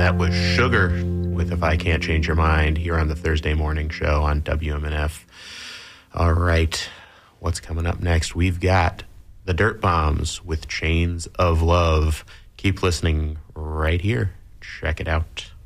That was Sugar with If I Can't Change Your Mind here on the Thursday morning show on WMNF. All right, what's coming up next? We've got the Dirt Bombs with Chains of Love. Keep listening right here. Check it out.